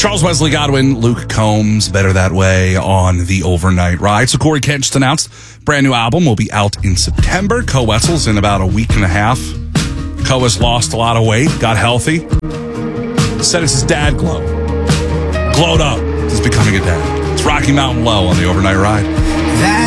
Charles Wesley Godwin, Luke Combs, Better That Way on the Overnight Ride. So Corey Kent just announced brand new album will be out in September. Koe Wetzel's in about a week and a half. Koe has lost a lot of weight, got healthy. Said it's his dad glow. Glowed up. He's becoming a dad. It's Rocky Mountain Low on the Overnight Ride.